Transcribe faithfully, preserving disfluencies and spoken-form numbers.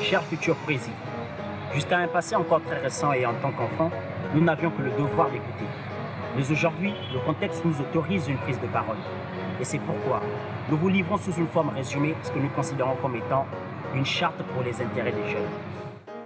Cher futur président, jusqu'à un passé encore très récent et en tant qu'enfant, nous n'avions que le devoir d'écouter. Mais aujourd'hui, le contexte nous autorise une prise de parole. Et c'est pourquoi nous vous livrons sous une forme résumée ce que nous considérons comme étant une charte pour les intérêts des jeunes.